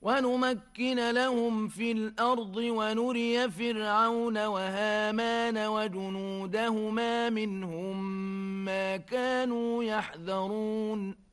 ونمكن لهم في الأرض ونري فرعون وهامان وجنودهما منهم ما كانوا يحذرون